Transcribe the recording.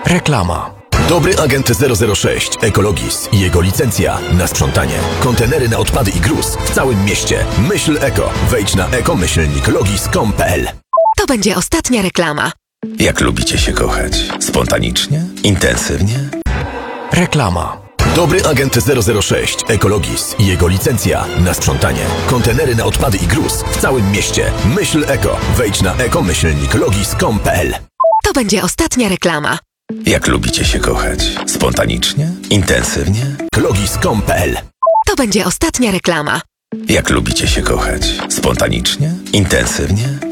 Reklama. Dobry agent 006 Ekologis i jego licencja na sprzątanie. Kontenery na odpady i gruz w całym mieście. Myśl eko. Wejdź na eko-logis.com.pl. To będzie ostatnia reklama. Jak lubicie się kochać? Spontanicznie? Intensywnie? Reklama. Dobry agent 006 Ekologis i jego licencja na sprzątanie. Kontenery na odpady i gruz w całym mieście. Myśl eko. Wejdź na eko-logis.com.pl. To będzie ostatnia reklama. Jak lubicie się kochać? Spontanicznie? Intensywnie? Logis.com.pl. To będzie ostatnia reklama. Jak lubicie się kochać? Spontanicznie? Intensywnie?